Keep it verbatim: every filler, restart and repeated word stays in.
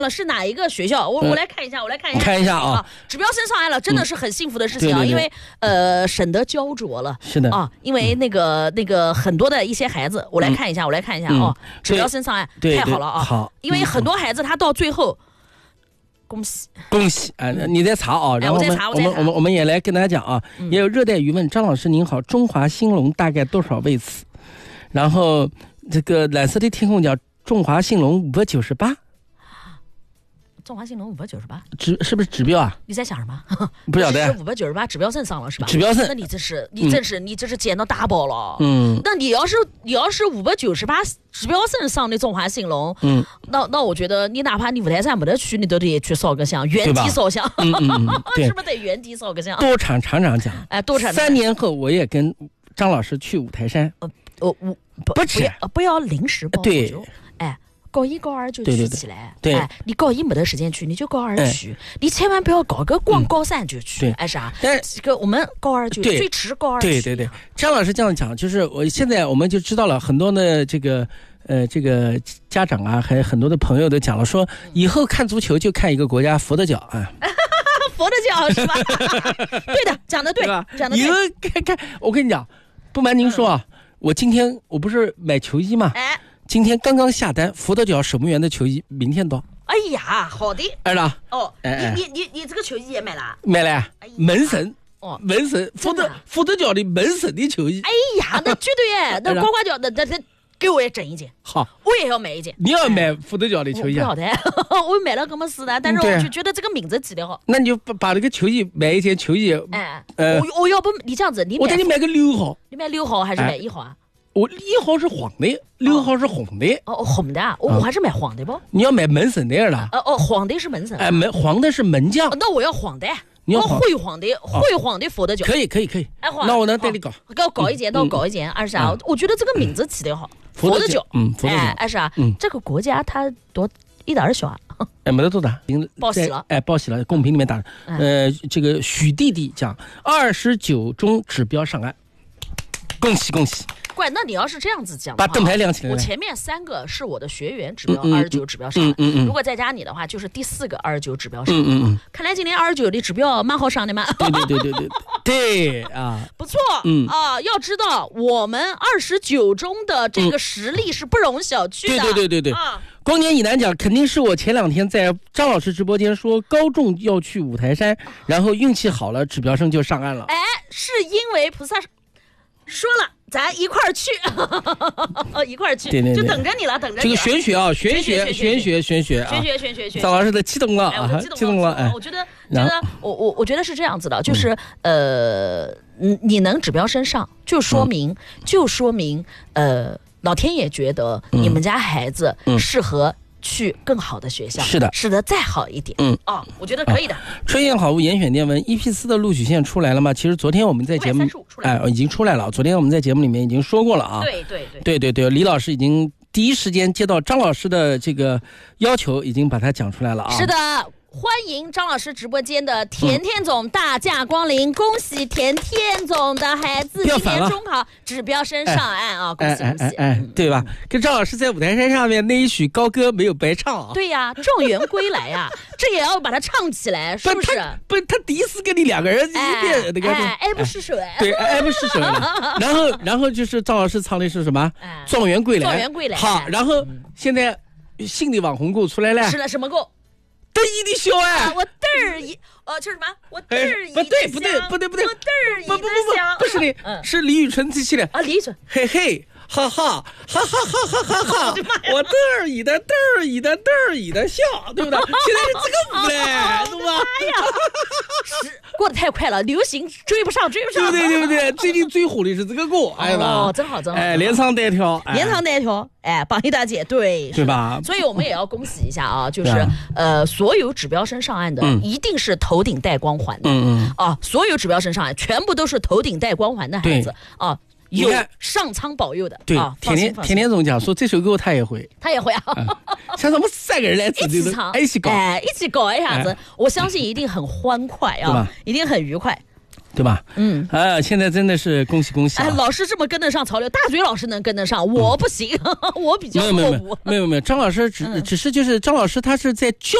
了是哪一个学校？我我来看一下，我来看一下， 看一下啊， 指标升上来了，真的是很幸福的事情啊，因为呃省得焦灼了， 是的啊，因为那个那个很多的一些孩子，我来看一下，我来看一下哦，指标升上来太好了啊， 好， 因为很多孩子他到最后。恭喜恭喜啊！你在查啊，然后我们我们我们我们也来跟大家讲啊，也有热带鱼问张老师您好，中华兴隆大概多少位次？然后这个蓝色的天空讲中华兴隆五百九十八。 中华兴隆五百九十八， 指是不是指标啊？ 你在想什么？ 不晓得。 五百九十八指标线上了是吧？ 指标线， 那你这是你这是、嗯、你这是捡到大宝了。 嗯， 那你要是你要是五百九十八指标线上的中华兴隆， 嗯， 那那我觉得你哪怕你五台山没得去，你都得去烧个香，原地烧香， 嗯嗯嗯、对是不是得原地烧个香？ 多场场长讲， 哎，多场。 三年后我也跟张老师去五台山。 呃呃，我不不吃， 不要临时抱对， 哎。高一高二就去起来， 对， 哎，你高一没得时间去，你就高二去，哎、你千万不要搞个光高三就去， 对， 哎啥？ 但是这个我们高二就最迟高二去。 对对对，张老师这样讲，就是我现在我们就知道了很多的这个呃这个家长啊，还有很多的朋友都讲了，说以后看足球就看一个国家佛得角啊， 佛得角是吧？对的，讲的对，讲的对。 以后看看，我跟你讲，不瞒您说啊，嗯、我今天我不是买球衣嘛， 哎。 今天刚刚下单，佛得角守门员的球衣，明天到。 哎呀，好的。 儿了。 哦， 哎、 你你你你这个球衣也买了？ 买了。哎、门神。 哦， 门神，佛得佛得角的门神的球衣。 哎呀，那绝对耶！那呱呱角，那那那给我也整一件。 好， 我也要买一件。 你要买佛得角的球衣啊？ 不晓得，我买了这么死的，但是我就觉得这个名字起得好。 那你就把把这个球衣买一件球衣。 哎，呃，我我要不你这样子，你我带你买个六号。 你买六号还是买一号啊？ 我一号是黄的，六号是红的。 哦，红的啊，我我还是买黄的不？ 你要买门神的了。 哦哦，黄的是门神。 哎，门黄的是门将。 那我要黄的。 你要灰黄的，灰黄的佛得角。 可以可以可以。 哎， 那我能带你搞。 给我搞一件，那我搞一件，二是啊，我觉得这个名字起得好， 佛得角。嗯，佛得角。 哎，是啊，这个国家它多一点儿小啊。 哎，没得多大， 报喜了， 哎，报喜了，公屏里面打，呃，这个许弟弟讲二十九中指标上岸，恭喜恭喜。 怪，那你要是这样子讲， 把灯牌亮起来。 我前面三个是我的学员指标，二十九指标上。 嗯嗯嗯。 如果再加你的话，就是第四个二十九指标上。 嗯嗯嗯。 看来今年二十九的指标蛮好上的嘛。 对对对对对对啊， 不错。嗯啊，要知道我们二十九中的这个实力是不容小觑的。 对对对对对。啊。光年以南讲，肯定是我前两天在张老师直播间说高中要去五台山，然后运气好了，指标生就上岸了。 哎，是因为菩萨说了。咱一块儿去，一块儿去， 对对对， 就等着你了，等着你。 这个玄学啊，玄学，玄学，玄学， 玄学，玄学，玄学。 张老师的激动了啊，激动了！哎， 我觉得，觉得我我我觉得是这样子的，就是呃，你能指标升上，就说明，就说明，呃，老天爷觉得你们家孩子适合。去更好的学校， 是的， 是的，再好一点。 嗯， 哦，我觉得可以的。 春燕好物严选电文 E P 四 的录取线出来了吗？其实昨天我们在节目哎已经出来了，昨天我们在节目里面已经说过了啊。 对对对对对对，李老师已经第一时间接到张老师的这个要求，已经把它讲出来了啊。 是的。欢迎张老师直播间的甜甜总大驾光临，嗯、恭喜甜甜总的孩子今年中考指标升上岸啊！恭喜恭喜！ 哎哎哎，对吧？跟张老师在五台山上面那一曲高歌没有白唱啊！ 对呀，状元归来呀，这也要把它唱起来，是不是？ 不，他第一次跟你两个人一遍那个， 哎，爱不释手， 对，爱不释手了。然后，然后就是张老师唱的是什么？状元归来， 状元归来。 好，然后现在新的网红歌出来了， 是了，什么歌？ 得意的笑哎、 啊！我嘚儿一呃，就是什么？我嘚儿一不对不对不对不对， 我嘚儿一不不不不不是的，嗯、是李宇春自己的啊，李宇春， 嘿嘿。哈哈哈哈哈哈哈哈！我嘚儿一的嘚儿一的嘚儿一的笑，对不对？现在是这个舞嘞，懂吗？ 哎呀，是过得太快了，流行追不上，追不上， 对不对？对不对？最近最火的是这个歌，哎吧？ 哦，真好，真好！ 哎，连唱带跳， 连唱带跳，哎，榜一大姐，对， 对吧？ 所以我们也要恭喜一下啊，就是呃，所有指标生上岸的，一定是头顶戴光环的， 嗯嗯啊，所有指标生上岸，全部都是头顶戴光环的孩子啊。有上苍保佑的， 对， 啊、 天天天天总讲说这首歌他也会， 他也会啊。 嗯、像咱们三个人来一起唱， 一起搞， 哎，一起搞一下子，哎、我相信一定很欢快啊，一定很愉快。 对吧？ 嗯， 啊，现在真的是恭喜恭喜、啊！ 哎，老师这么跟得上潮流，大嘴老师能跟得上，我不行，嗯、我比较落伍。 没有没有没有没有，张老师只、嗯、只是就是张老师他是在教